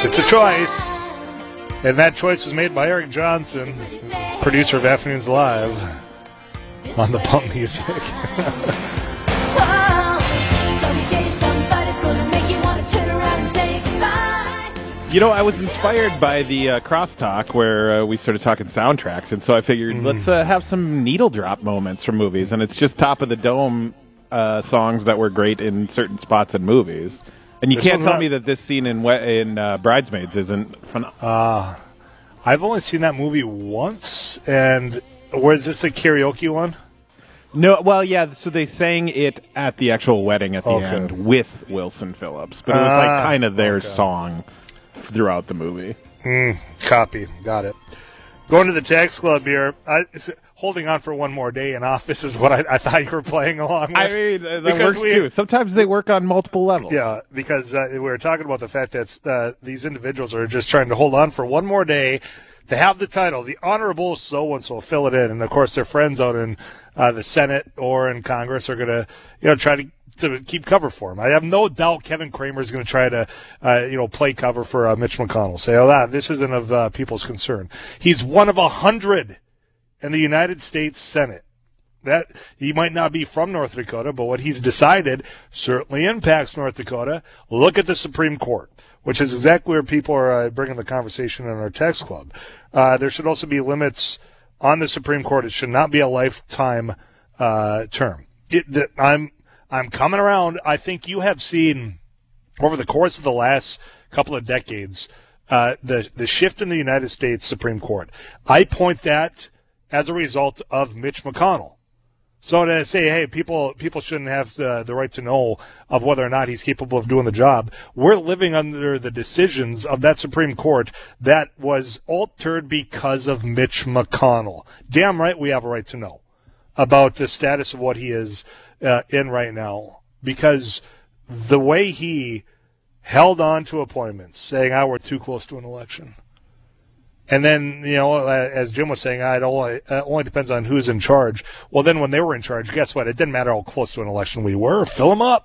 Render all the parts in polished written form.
It's a choice, and that choice was made by Eric Johnson, producer of Afternoons Live, on the Pump Music. You know, I was inspired by the crosstalk where we started talking soundtracks, and so I figured let's have some needle drop moments from movies, and it's just top of the dome songs that were great in certain spots in movies. And you can't tell me that this scene in Bridesmaids isn't phenomenal. I've only seen that movie once, and was this the karaoke one? No, well, yeah, so they sang it at the actual wedding at the end with Wilson Phillips, but it was like kind of their song throughout the movie. Copy. Got it. Going to the Tax Club here. Holding on for one more day in office is what I thought you were playing along with. I mean, that works too. Sometimes they work on multiple levels. Yeah, because we were talking about the fact that these individuals are just trying to hold on for one more day to have the title, the Honorable So-and-so, fill it in. And, of course, their friends out in the Senate or in Congress are going to try to keep cover for him. I have no doubt Kevin Kramer is going to try to, play cover for Mitch McConnell. Say, this isn't of people's concern. He's one of 100 in the United States Senate. That he might not be from North Dakota, but what he's decided certainly impacts North Dakota. Look at the Supreme Court, which is exactly where people are bringing the conversation in our text club. There should also be limits on the Supreme Court. It should not be a lifetime term. I'm coming around. I think you have seen over the course of the last couple of decades the shift in the United States Supreme Court. I point that as a result of Mitch McConnell. So to say, hey, people shouldn't have the right to know of whether or not he's capable of doing the job. We're living under the decisions of that Supreme Court that was altered because of Mitch McConnell. Damn right we have a right to know about the status of what he is in right now, because the way he held on to appointments, saying, we're too close to an election. And then, as Jim was saying, it only depends on who's in charge. Well, then when they were in charge, guess what? It didn't matter how close to an election we were. Fill them up.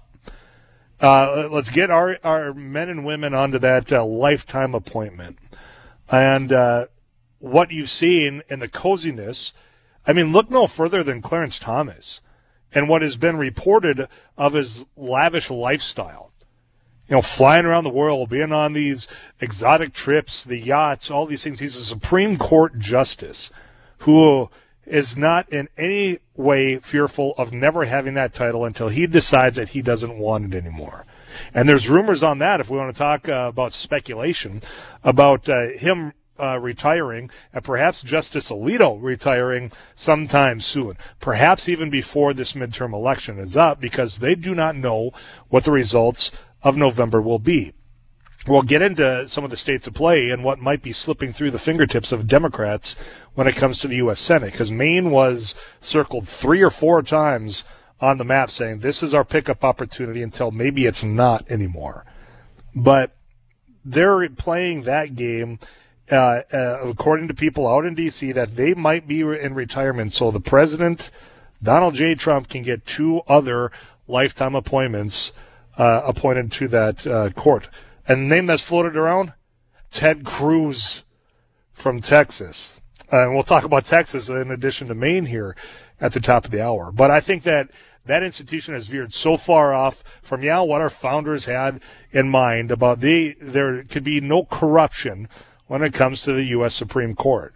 Let's get our men and women onto that lifetime appointment. And what you've seen in the coziness, look no further than Clarence Thomas and what has been reported of his lavish lifestyle. Flying around the world, being on these exotic trips, the yachts, all these things. He's a Supreme Court justice who is not in any way fearful of never having that title until he decides that he doesn't want it anymore. And there's rumors on that, if we want to talk about speculation, about him retiring, and perhaps Justice Alito retiring sometime soon, perhaps even before this midterm election is up, because they do not know what the results of November will be. We'll get into some of the states of play and what might be slipping through the fingertips of Democrats when it comes to the U.S. Senate, because Maine was circled 3 or 4 times on the map saying this is our pickup opportunity until maybe it's not anymore. But they're playing that game, according to people out in D.C., that they might be in retirement so the president, Donald J. Trump, can get 2 other lifetime appointments appointed to that court. And the name that's floated around, Ted Cruz from Texas. And we'll talk about Texas in addition to Maine here at the top of the hour. But I think that institution has veered so far off from what our founders had in mind about there could be no corruption when it comes to the U.S. Supreme Court.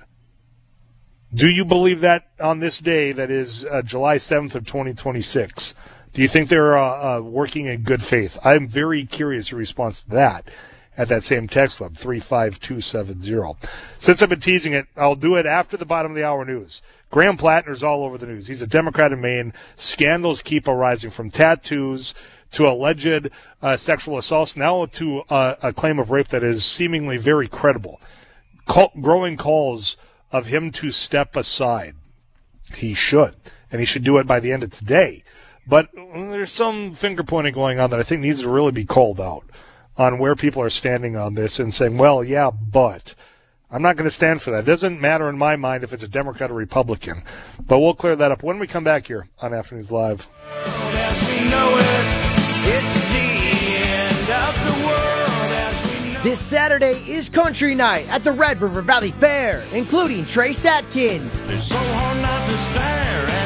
Do you believe that on this day that is July 7th of 2026? Do you think they're working in good faith? I'm very curious your response to that at that same text club, 35270. Since I've been teasing it, I'll do it after the bottom of the hour news. Graham Plattner's all over the news. He's a Democrat in Maine. Scandals keep arising, from tattoos to alleged sexual assaults, now to a claim of rape that is seemingly very credible. Growing calls of him to step aside. He should, and he should do it by the end of today. But there's some finger-pointing going on that I think needs to really be called out on where people are standing on this and saying, well, yeah, but I'm not going to stand for that. It doesn't matter in my mind if it's a Democrat or Republican. But we'll clear that up when we come back here on Afternoons Live. As we know it, it's the end of the world as we know This Saturday is Country Night at the Red River Valley Fair, including Trace Atkins, It's so hard not to stare at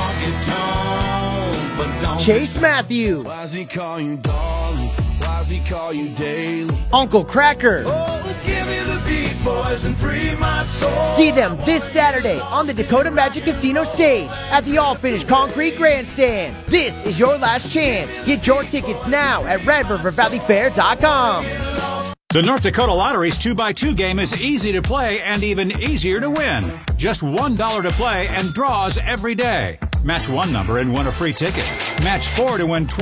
that honky-tonk, but don't Chase Matthew, Why does he call you darling? Why does he call you daily? Uncle Cracker. Oh, give me the beat, boys, and free my soul. See them this Saturday on the Dakota Magic Casino stage at the all-finished concrete grandstand. This is your last chance. Get your tickets now at RedRiverValleyFair.com. The North Dakota Lottery's 2x2 game is easy to play and even easier to win. Just $1 to play and draws every day. Match one number and win a free ticket. Match 4 to win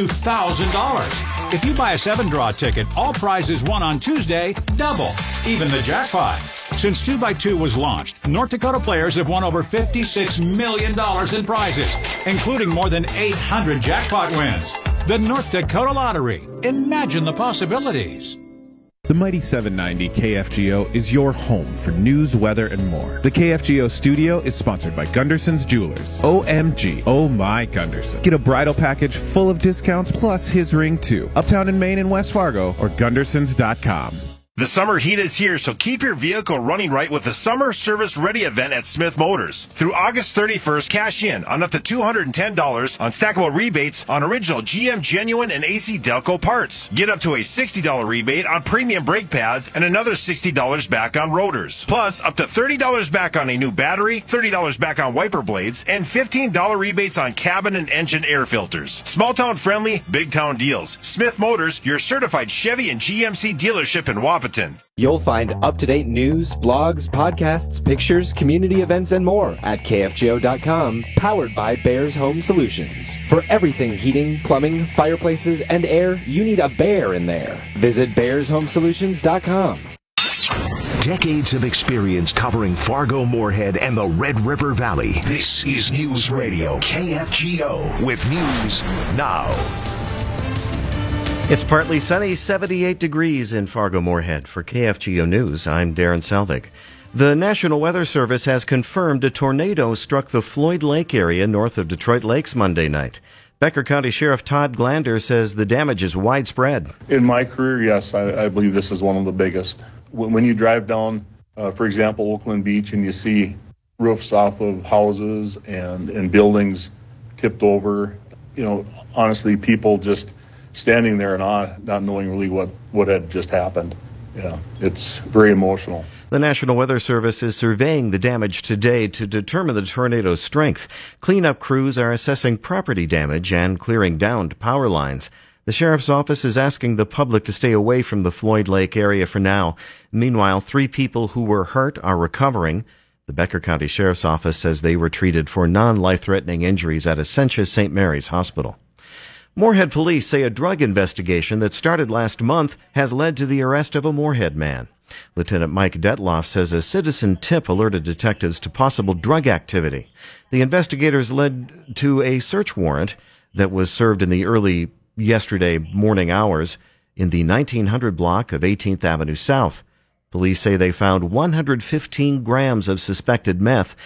$22,000. If you buy a 7-draw ticket, all prizes won on Tuesday double, even the jackpot. Since 2x2 was launched, North Dakota players have won over $56 million in prizes, including more than 800 jackpot wins. The North Dakota Lottery. Imagine the possibilities. The Mighty 790 KFGO is your home for news, weather, and more. The KFGO studio is sponsored by Gunderson's Jewelers. OMG. Oh my Gunderson. Get a bridal package full of discounts plus his ring too. Uptown in Maine and West Fargo or Gundersons.com. The summer heat is here, so keep your vehicle running right with the Summer Service Ready event at Smith Motors. Through August 31st, cash in on up to $210 on stackable rebates on original GM Genuine and AC Delco parts. Get up to a $60 rebate on premium brake pads and another $60 back on rotors. Plus, up to $30 back on a new battery, $30 back on wiper blades, and $15 rebates on cabin and engine air filters. Small town friendly, big town deals. Smith Motors, your certified Chevy and GMC dealership in Wapaton. You'll find up-to-date news, blogs, podcasts, pictures, community events, and more at KFGO.com, powered by Bears Home Solutions. For everything heating, plumbing, fireplaces, and air, you need a bear in there. Visit BearsHomeSolutions.com. Decades of experience covering Fargo, Moorhead, and the Red River Valley. This is News Radio KFGO with news now. It's partly sunny, 78 degrees in Fargo-Moorhead. For KFGO News, I'm Darren Selvig. The National Weather Service has confirmed a tornado struck the Floyd Lake area north of Detroit Lakes Monday night. Becker County Sheriff Todd Glander says the damage is widespread. In my career, yes, I believe this is one of the biggest. When you drive down, for example, Oakland Beach, and you see roofs off of houses and buildings tipped over, honestly, people just standing there not knowing really what had just happened. Yeah, it's very emotional. The National Weather Service is surveying the damage today to determine the tornado's strength. Cleanup crews are assessing property damage and clearing downed power lines. The Sheriff's Office is asking the public to stay away from the Floyd Lake area for now. Meanwhile, 3 people who were hurt are recovering. The Becker County Sheriff's Office says they were treated for non-life-threatening injuries at Essentia St. Mary's Hospital. Moorhead police say a drug investigation that started last month has led to the arrest of a Moorhead man. Lieutenant Mike Detloff says a citizen tip alerted detectives to possible drug activity. The investigators led to a search warrant that was served in the early yesterday morning hours in the 1900 block of 18th Avenue South. Police say they found 115 grams of suspected meth,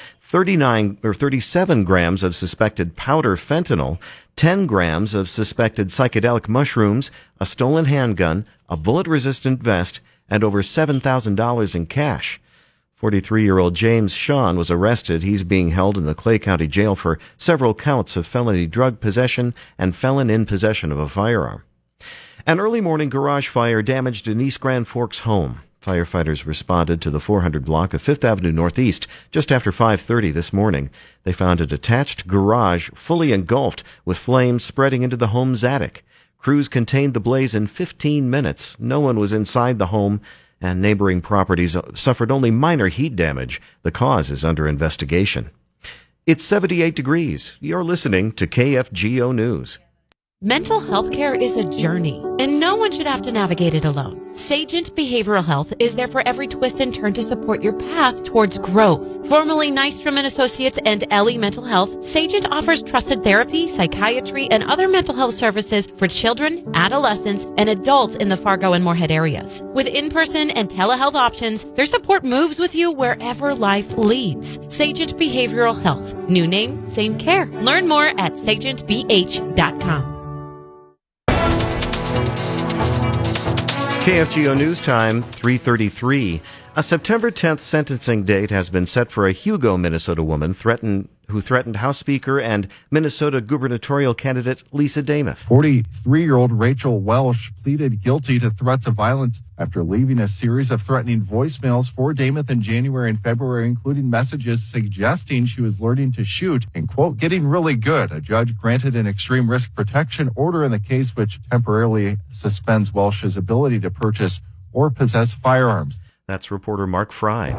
37 grams of suspected powder fentanyl, 10 grams of suspected psychedelic mushrooms, a stolen handgun, a bullet-resistant vest, and over $7,000 in cash. 43-year-old James Sean was arrested. He's being held in the Clay County Jail for several counts of felony drug possession and felon in possession of a firearm. An early morning garage fire damaged an East Grand Forks home. Firefighters responded to the 400 block of 5th Avenue Northeast just after 5:30 this morning. They found a detached garage fully engulfed with flames spreading into the home's attic. Crews contained the blaze in 15 minutes. No one was inside the home, and neighboring properties suffered only minor heat damage. The cause is under investigation. It's 78 degrees. You're listening to KFGO News. Mental health care is a journey, and no one should have to navigate it alone. Sagent Behavioral Health is there for every twist and turn to support your path towards growth. Formerly Nystrom & Associates and Ellie Mental Health, Sagent offers trusted therapy, psychiatry, and other mental health services for children, adolescents, and adults in the Fargo and Moorhead areas. With in-person and telehealth options, their support moves with you wherever life leads. Sagent Behavioral Health. New name, same care. Learn more at sagentbh.com. KFGO News Time, 3:33. A September 10th sentencing date has been set for a Hugo, Minnesota woman who threatened House Speaker and Minnesota gubernatorial candidate Lisa Demuth. 43-year-old Rachel Welsh pleaded guilty to threats of violence after leaving a series of threatening voicemails for Demuth in January and February, including messages suggesting she was learning to shoot and, quote, getting really good. A judge granted an extreme risk protection order in the case, which temporarily suspends Welsh's ability to purchase or possess firearms. That's reporter Mark Fry.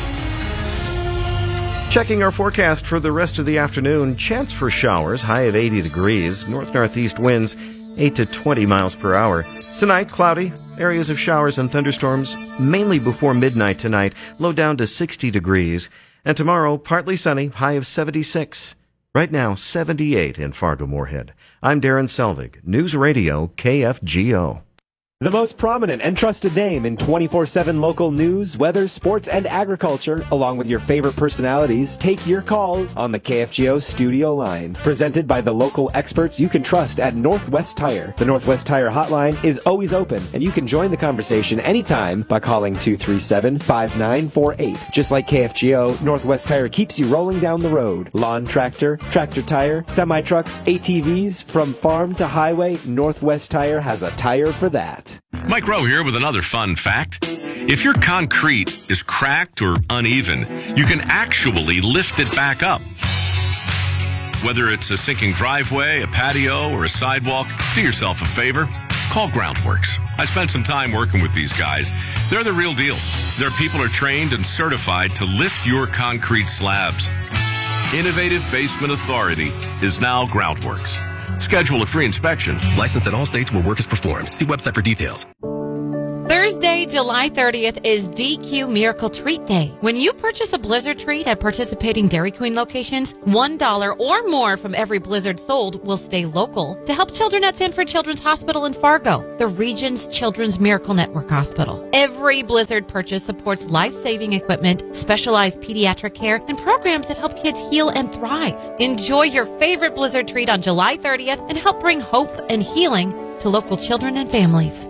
Checking our forecast for the rest of the afternoon, chance for showers, high at 80 degrees, north-northeast winds 8 to 20 miles per hour. Tonight, cloudy, areas of showers and thunderstorms, mainly before midnight tonight, low down to 60 degrees. And tomorrow, partly sunny, high of 76. Right now, 78 in Fargo-Moorhead. I'm Darren Selvig, News Radio KFGO. The most prominent and trusted name in 24/7 local news, weather, sports, and agriculture, along with your favorite personalities, take your calls on the KFGO studio line. Presented by the local experts you can trust at Northwest Tire. The Northwest Tire hotline is always open, and you can join the conversation anytime by calling 237-5948. Just like KFGO, Northwest Tire keeps you rolling down the road. Lawn tractor, tractor tire, semi-trucks, ATVs, from farm to highway, Northwest Tire has a tire for that. Mike Rowe here with another fun fact. If your concrete is cracked or uneven, you can actually lift it back up. Whether it's a sinking driveway, a patio, or a sidewalk, do yourself a favor. Call Groundworks. I spent some time working with these guys. They're the real deal. Their people are trained and certified to lift your concrete slabs. Innovative Basement Authority is now Groundworks. Schedule a free inspection. Licensed in all states where work is performed. See website for details. Thursday, July 30th is DQ Miracle Treat Day. When you purchase a Blizzard treat at participating Dairy Queen locations, $1 or more from every Blizzard sold will stay local to help children at Sanford Children's Hospital in Fargo, the region's Children's Miracle Network hospital. Every Blizzard purchase supports life-saving equipment, specialized pediatric care, and programs that help kids heal and thrive. Enjoy your favorite Blizzard treat on July 30th and help bring hope and healing to local children and families.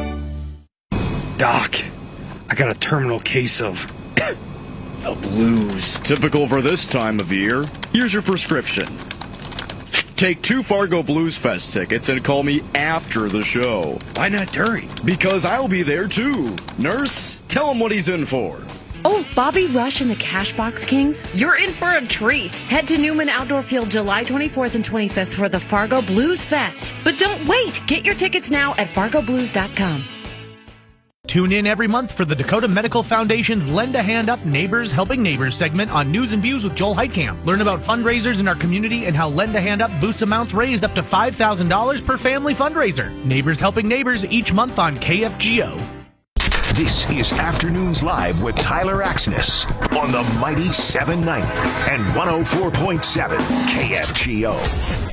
Doc, I got a terminal case of the blues. Typical for this time of year. Here's your prescription. Take 2 Fargo Blues Fest tickets and call me after the show. Why not during? Because I'll be there too. Nurse, tell him what he's in for. Oh, Bobby Rush and the Cashbox Kings, you're in for a treat. Head to Newman Outdoor Field July 24th and 25th for the Fargo Blues Fest. But don't wait. Get your tickets now at fargoblues.com. Tune in every month for the Dakota Medical Foundation's Lend a Hand Up Neighbors Helping Neighbors segment on News and Views with Joel Heitkamp. Learn about fundraisers in our community and how Lend a Hand Up boosts amounts raised up to $5,000 per family fundraiser. Neighbors Helping Neighbors each month on KFGO. This is Afternoons Live with Tyler Axness on the mighty 790 and 104.7 KFGO.